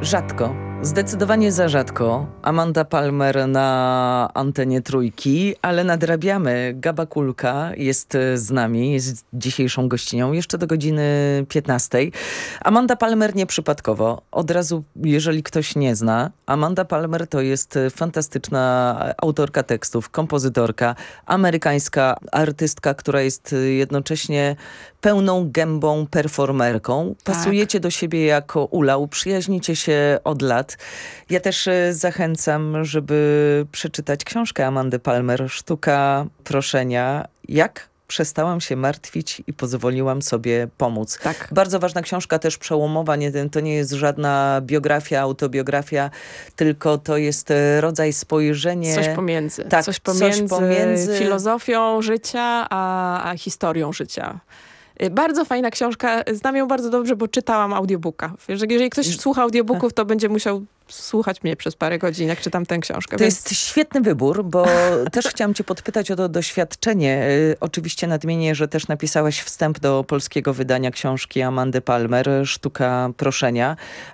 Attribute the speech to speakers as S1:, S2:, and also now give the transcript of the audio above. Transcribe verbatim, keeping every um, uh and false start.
S1: Rzadko, zdecydowanie za rzadko. Amanda Palmer na antenie Trójki, ale nadrabiamy. Gaba Kulka jest z nami, jest dzisiejszą gościnią jeszcze do godziny piętnastej. Amanda Palmer nieprzypadkowo. Od razu, jeżeli ktoś nie zna, Amanda Palmer to jest fantastyczna autorka tekstów, kompozytorka, amerykańska artystka, która jest jednocześnie pełną gębą performerką.
S2: Tak.
S1: Pasujecie do siebie jako ula, uprzyjaźnicie się od lat. Ja też zachęcam, żeby przeczytać książkę Amandy Palmer, Sztuka proszenia. Jak przestałam się martwić i pozwoliłam sobie pomóc.
S2: Tak.
S1: Bardzo ważna książka, też przełomowa. Nie, to nie jest żadna biografia, autobiografia, tylko to jest rodzaj spojrzenia.
S2: Coś pomiędzy.
S1: Tak,
S2: coś pomiędzy,
S1: coś pomiędzy
S2: filozofią życia, a, a historią życia. Bardzo fajna książka. Znam ją bardzo dobrze, bo czytałam audiobooka. Jeżeli ktoś słucha audiobooków, to będzie musiał słuchać mnie przez parę godzin, jak czytam tę książkę.
S1: To
S2: więc...
S1: jest świetny wybór, bo też chciałam cię podpytać o to doświadczenie. Oczywiście nadmienię, że też napisałaś wstęp do polskiego wydania książki Amandy Palmer, Sztuka proszenia.